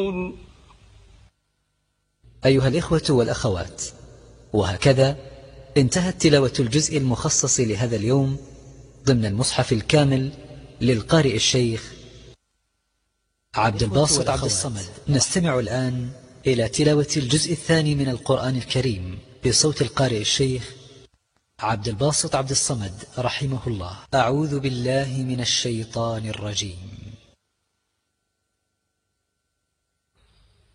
أيها الإخوة والأخوات، وهكذا انتهت تلاوة الجزء المخصص لهذا اليوم ضمن المصحف الكامل للقارئ الشيخ عبد الباسط عبد الصمد. نستمع الآن إلى تلاوة الجزء الثاني من القرآن الكريم بصوت القارئ الشيخ عبد الباسط عبد الصمد رحمه الله. أعوذ بالله من الشيطان الرجيم.